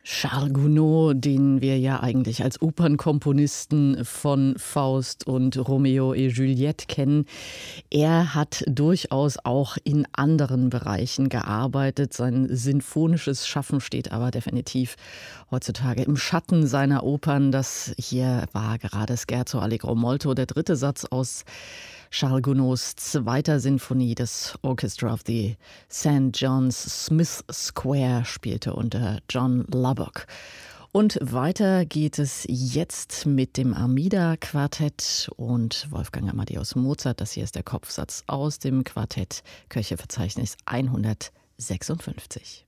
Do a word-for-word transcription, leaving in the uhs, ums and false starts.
Charles Gounod, den wir ja eigentlich als Opernkomponisten von Faust und Romeo et Juliette kennen, er hat durchaus auch in anderen Bereichen gearbeitet. Sein sinfonisches Schaffen steht aber definitiv heutzutage im Schatten seiner Opern. Das hier war gerade Scherzo Allegro molto, der dritte Satz aus Charles Gounods zweiter Sinfonie. Das Orchestra of the Saint John's Smith Square spielte unter John Lubbock. Und weiter geht es jetzt mit dem Armida-Quartett und Wolfgang Amadeus Mozart. Das hier ist der Kopfsatz aus dem Quartett, Köchelverzeichnis hundertsechsundfünfzig.